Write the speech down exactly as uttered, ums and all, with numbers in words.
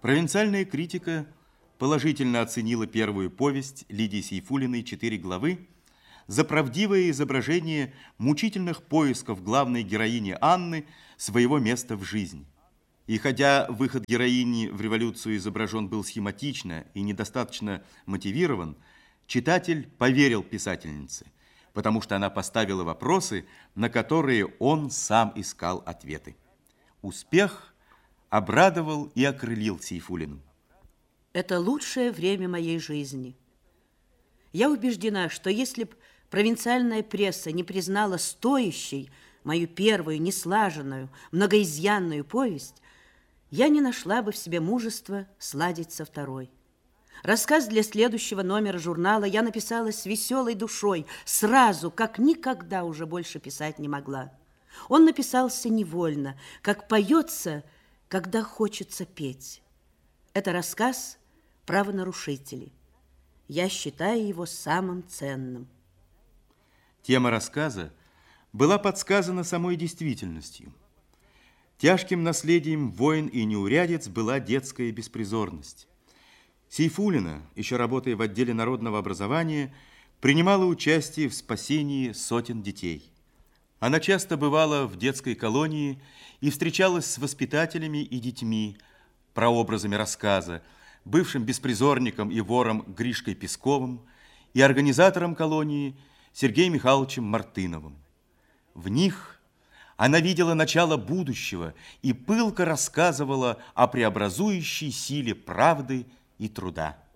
Провинциальная критика положительно оценила первую повесть Лидии Сейфуллиной «Четыре главы» за правдивое изображение мучительных поисков главной героини Анны своего места в жизни. И хотя выход героини в революцию изображен был схематично и недостаточно мотивирован, читатель поверил писательнице, потому что она поставила вопросы, на которые он сам искал ответы. Успех обрадовал и окрылил Сейфуллину. Это лучшее время моей жизни. Я убеждена, что если б провинциальная пресса не признала стоящей мою первую, неслаженную, многоизъянную повесть, я не нашла бы в себе мужества сладить со второй. Рассказ для следующего номера журнала я написала с веселой душой, сразу, как никогда уже больше писать не могла. Он написался невольно, как поется, когда хочется петь. Это рассказ «Правонарушители». Я считаю его самым ценным. Тема рассказа была подсказана самой действительностью. Тяжким наследием войн и неурядиц была детская беспризорность. Сейфуллина, еще работая в отделе народного образования, принимала участие в спасении сотен детей. Она часто бывала в детской колонии и встречалась с воспитателями и детьми, прообразами рассказа, бывшим беспризорником и вором Гришкой Песковым и организатором колонии Сергеем Михайловичем Мартыновым. В них она видела начало будущего и пылко рассказывала о преобразующей силе правды и труда.